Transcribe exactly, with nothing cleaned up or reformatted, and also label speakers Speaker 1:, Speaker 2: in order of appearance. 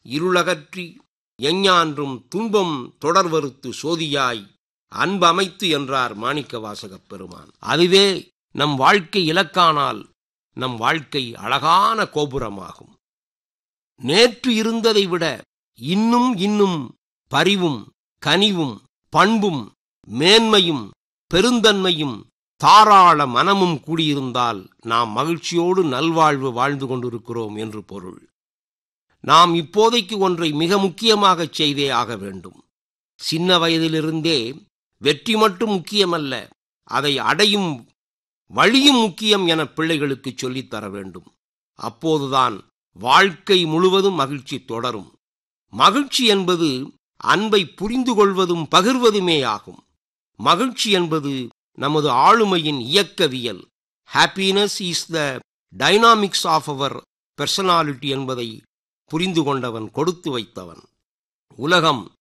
Speaker 1: இருளகற்றி எஞ்ஞான்றும் துன்பம் தொடர்வறுத்து சோதியாய் அன்பமைத்து என்றார் மாணிக்கவாசகப் பெருமான். அதுவே நம் வாழ்க்கை இலக்கானால் நம் வாழ்க்கை அழகான கோபுரமாகும். நேற்று இருந்ததை விட இன்னும் இன்னும் பரிவும் கனிவும் பண்பும் மேன்மையும் பெருந்தன்மையும் தாராள மனமும் கூடியிருந்தால் நாம் மகிழ்ச்சியோடு நல்வாழ்வு வாழ்ந்து கொண்டிருக்கிறோம் என்று பொருள். நாம் இப்போதைக்கு ஒன்றை மிக முக்கியமாகச் செய்தே ஆக வேண்டும். சின்ன வயதிலிருந்தே வெற்றி மட்டும் முக்கியமல்ல, அதை அடையும் வழியும் முக்கியம் என பிள்ளைகளுக்கு சொல்லித்தர வேண்டும். அப்போதுதான் வாழ்க்கை முழுவதும் மகிழ்ச்சி தொடரும். மகிழ்ச்சி என்பது அன்பை புரிந்து கொள்வதும் பகிர்வதுமே ஆகும். மகிழ்ச்சி என்பது நமது ஆளுமையின் இயக்கவியல். Happiness is the dynamics of our personality என்பதை புரிந்து கொண்டவன் கொடுத்து வைத்தவன். உலகம்